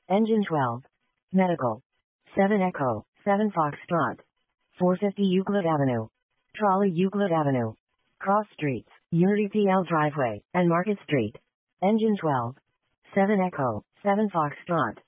Engine 12. Medical. 7 Echo, 7 Foxtrot. 450 Euclid Avenue. Trolley Euclid Avenue. Cross Streets, Unity PL Driveway, and Market Street. Engine 12. 7 Echo, 7 Foxtrot.